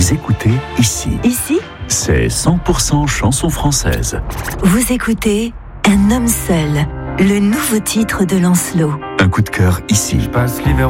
Vous écoutez ici. Ici, C'est 100% chanson française. vous écoutez Un homme seul, le nouveau titre de Lancelot. Un coup de cœur ici. Passe l'hiver